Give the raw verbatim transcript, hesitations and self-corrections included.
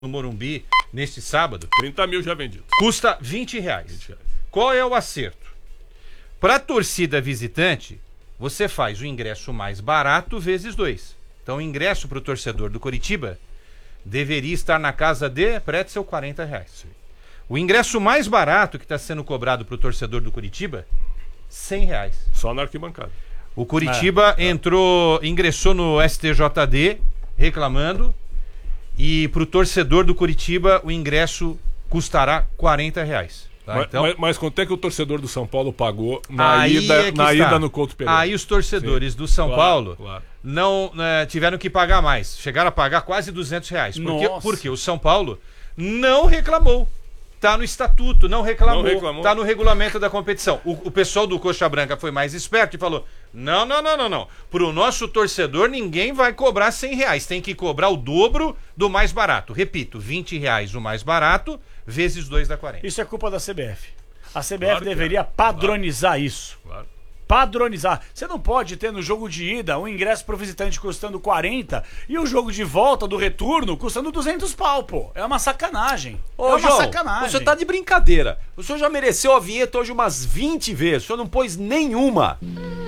no Morumbi neste sábado. trinta mil já vendidos. Custa vinte reais. vinte reais. Qual é o acerto? Para a torcida visitante, você faz o ingresso mais barato vezes dois. Então o ingresso para o torcedor do Coritiba deveria estar na casa de, Pretzel, quarenta reais. O ingresso mais barato que está sendo cobrado para o torcedor do Coritiba, cem reais. Só na arquibancada. O Coritiba é, entrou, ingressou no S T J D reclamando, e para o torcedor do Coritiba o ingresso custará quarenta reais. Tá? Mas, Então, mas, mas quanto é que o torcedor do São Paulo pagou na, aí ida, é que na está. ida no Couto Pereira? Aí os torcedores Sim. do São Claro, Paulo claro. não né, tiveram que pagar mais. Chegaram a pagar quase duzentos reais. Porque, Nossa. porque o São Paulo não reclamou. Tá no estatuto, não reclamou, Não reclamou. tá no regulamento da competição. O, o pessoal do Coxa Branca foi mais esperto e falou: não, não, não, não, não. Pro nosso torcedor ninguém vai cobrar cem reais, tem que cobrar o dobro do mais barato. Repito, vinte reais o mais barato, vezes dois dá quarenta. Isso é culpa da C B F. A C B F Claro que deveria é. padronizar isso. Claro. Padronizar. Você não pode ter no jogo de ida um ingresso pro visitante custando quarenta e o jogo de volta do retorno custando duzentos pau, pô. É uma sacanagem. Ô, é uma João, sacanagem. o senhor tá de brincadeira. O senhor já mereceu a vinheta hoje umas vinte vezes. O senhor não pôs nenhuma.